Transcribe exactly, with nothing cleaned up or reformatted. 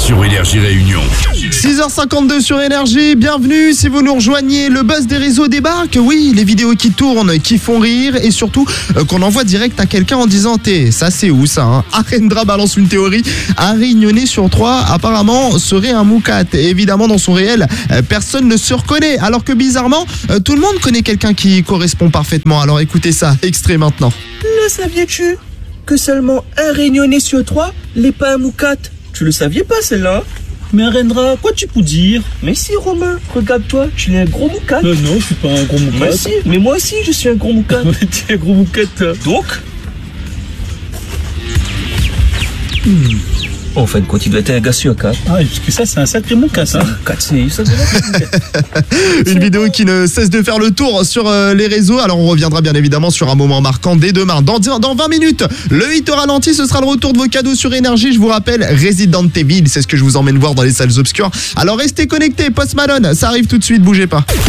sur Énergie Réunion. six heures cinquante-deux sur Énergie, bienvenue si vous nous rejoignez, le buzz des réseaux débarque, oui, les vidéos qui tournent, qui font rire et surtout euh, qu'on envoie direct à quelqu'un en disant t'es, ça c'est où ça hein Arendra balance une théorie, un Réunionnais sur trois apparemment serait un moukat et évidemment dans son réel, euh, personne ne se reconnaît alors que bizarrement, euh, tout le monde connaît quelqu'un qui correspond parfaitement, alors écoutez ça, extrait maintenant. Le saviez-tu que seulement un Réunionnais sur trois n'est pas un moukat? Tu le saviez pas celle-là? Mais Arendra, quoi tu peux dire? Mais si Romain, regarde-toi, tu es un gros moukat. Non, non, je suis pas un gros moukat. Mais si, mais moi aussi je suis un gros moukat. Tu es un gros moukat. Donc hmm. En fin de compte, il doit être un gars sur quatre. Ah, parce que ça, c'est un sacré moukat, hein. quatre, c'est ça. Une vidéo qui ne cesse de faire le tour sur euh, les réseaux. Alors on reviendra bien évidemment sur un moment marquant dès demain. Dans, dans vingt minutes, le hit au ralenti, ce sera le retour de vos cadeaux sur Énergie. Je vous rappelle, Resident Evil, c'est ce que je vous emmène voir dans les salles obscures. Alors restez connectés, Post Malone, ça arrive tout de suite, bougez pas.